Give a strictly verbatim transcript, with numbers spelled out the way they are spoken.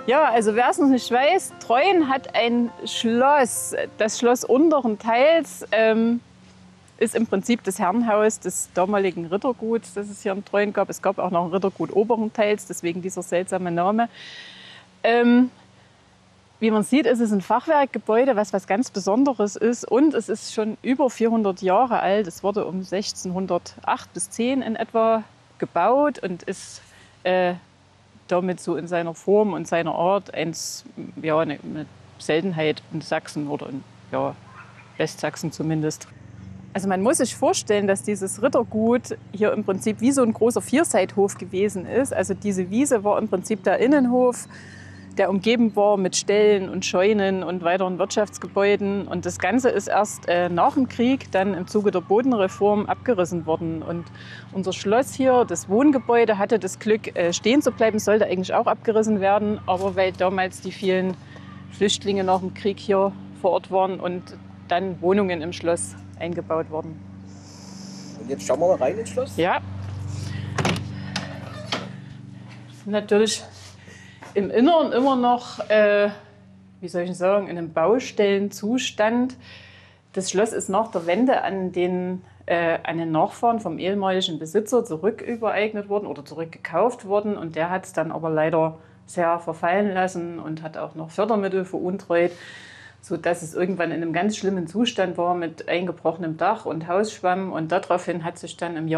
Ja, also wer es noch nicht weiß, Treuen hat ein Schloss. Das Schloss unteren Teils ähm, ist im Prinzip das Herrenhaus des damaligen Ritterguts, das es hier in Treuen gab. Es gab auch noch ein Rittergut oberen Teils, deswegen dieser seltsame Name. Ähm, wie man sieht, ist es ein Fachwerkgebäude, was was ganz Besonderes ist. Und es ist schon über vierhundert Jahre alt. Es wurde um sechzehnhundertacht bis zehn in etwa gebaut und ist äh, damit so in seiner Form und seiner Art eins, ja, eine, eine Seltenheit in Sachsen oder in ja, Westsachsen zumindest. Also man muss sich vorstellen, dass dieses Rittergut hier im Prinzip wie so ein großer Vierseithof gewesen ist. Also diese Wiese war im Prinzip der Innenhof, der umgeben war mit Ställen und Scheunen und weiteren Wirtschaftsgebäuden. Und das Ganze ist erst äh, nach dem Krieg dann im Zuge der Bodenreform abgerissen worden. Und unser Schloss hier, das Wohngebäude, hatte das Glück, äh, stehen zu bleiben, sollte eigentlich auch abgerissen werden. Aber weil damals die vielen Flüchtlinge nach dem Krieg hier vor Ort waren und dann Wohnungen im Schloss eingebaut wurden. Und jetzt schauen wir mal rein ins Schloss. Ja. Natürlich im Inneren immer noch, äh, wie soll ich sagen, in einem Baustellenzustand. Das Schloss ist nach der Wende an den, äh, an den Nachfahren vom ehemaligen Besitzer zurückübereignet worden oder zurückgekauft worden. Und der hat es dann aber leider sehr verfallen lassen und hat auch noch Fördermittel veruntreut, sodass es irgendwann in einem ganz schlimmen Zustand war mit eingebrochenem Dach und Hausschwamm. Und daraufhin hat sich dann im Jahr